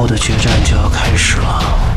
后的决战就要开始了。